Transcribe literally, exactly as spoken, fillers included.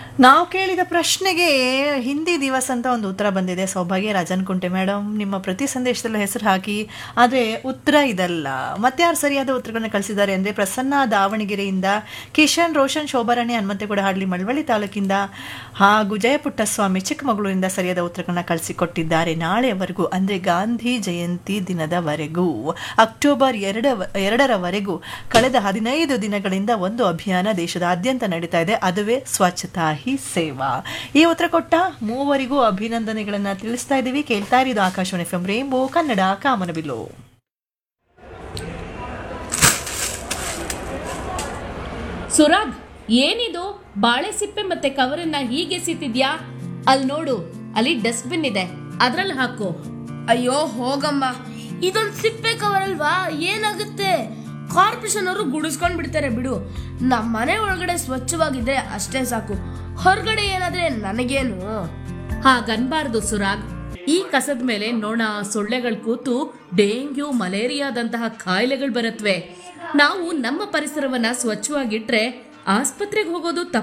ನಾವು ಕೇಳಿದ ಪ್ರಶ್ನೆಗೆ ಹಿಂದಿ ದಿವಸ ಅಂತ ಒಂದು ಉತ್ತರ ಬಂದಿದೆ. ಸೌಭಾಗ್ಯ ರಾಜನ್ ಕುಂಟೆ ಮೇಡಮ್, ನಿಮ್ಮ ಪ್ರತಿ ಸಂದೇಶದಲ್ಲೂ ಹೆಸರು ಹಾಕಿ, ಆದರೆ ಉತ್ತರ ಇದಲ್ಲ. ಮತ್ತೆ ಯಾರು ಸರಿಯಾದ ಉತ್ತರಗಳನ್ನ ಕಳಿಸಿದ್ದಾರೆ ಅಂದರೆ ಪ್ರಸನ್ನ ದಾವಣಗೆರೆಯಿಂದ, ಕಿಶನ್ ರೋಷನ್ ಶೋಭಾರಾಣಿ ಹನುಮಂತೇಗೌಡ ಹಾಡ್ಲಿ ಮಳವಳ್ಳಿ ತಾಲೂಕಿಂದ ಹಾಗೂ ಜಯಪುಟ್ಟಸ್ವಾಮಿ ಚಿಕ್ಕಮಗಳೂರಿನಿಂದ ಸರಿಯಾದ ಉತ್ತರಗಳನ್ನ ಕಳಿಸಿಕೊಟ್ಟಿದ್ದಾರೆ. ನಾಳೆವರೆಗೂ ಅಂದರೆ ಗಾಂಧಿ ಜಯಂತಿ ದಿನದವರೆಗೂ, ಅಕ್ಟೋಬರ್ ಎರಡ ಎರಡರವರೆಗೂ ಕಳೆದ ಹದಿನೈದು ದಿನಗಳಿಂದ ಒಂದು ಅಭಿಯಾನ ದೇಶದಾದ್ಯಂತ ನಡೀತಾ ಇದೆ. ಅದುವೇ ಸ್ವಚ್ಛತಾ ಹಿ ಸೇವಾ. ಈ ಉತ್ತರ ಕೊಟ್ಟ ಮೂವರಿಗೂ ಅಭಿನಂದನೆಗಳನ್ನ ತಿಳಿಸ್ತಾ ಇದ್ದೀವಿ. ಕೇಳ್ತಾ ಇರೋದು Akashvani F M rainbow Kannada ಕಾಮನಬಿಲ್ಲು. ಸುರಾಗ್, ಏನಿದು ಬಾಳೆ ಸಿಪ್ಪೆ ಮತ್ತೆ ಕವರನ್ನ ಹೀಗೆ ಎಸಿತಿದ್ಯಾ? ಅಲ್ಲಿ ನೋಡು, ಅಲ್ಲಿ ಡಸ್ಟ್ಬಿನ್ ಇದೆ, ಅದ್ರಲ್ಲಿ ಹಾಕು. ಅಯ್ಯೋ ಹೋಗಮ್ಮ, ಇದೊಂದು ಸಿಪ್ಪೆ ಕವರ್ ಅಲ್ವಾ, ಏನಾಗುತ್ತೆ? ಕಾರ್ಪೊರೇಷನ್ ಅವರು ಗುಡಿಸ್ಕೊಂಡ್ ಬಿಡ್ತಾರೆ ಬಿಡು. ನಮ್ಮ ಮನೆ ಒಳಗಡೆ ಸ್ವಚ್ಛವಾಗಿದ್ರೆ ಅಷ್ಟೇ ಸಾಕು, ಹೊರಗಡೆ ಏನಾದ್ರೆ ನನಗೇನು? ಹಾಗನ್ಬಾರ್ದು ಸುರಾಗ್. ಈ ಕಸದ ಮೇಲೆ ನೊಣ, ಸೊಳ್ಳೆಗಳು ಕೂತು ಡೆಂಗ್ಯೂ, ಮಲೇರಿಯಾದಂತಹ ಕಾಯಿಲೆಗಳು ಬರುತ್ತವೆ. ನಾವು ನಮ್ಮ ಪರಿಸರವನ್ನ ಸ್ವಚ್ಛವಾಗಿಟ್ರೆ ಆಸ್ಪತ್ರೆಗೆ ಹೋಗೋದು ತಪ್ಪು.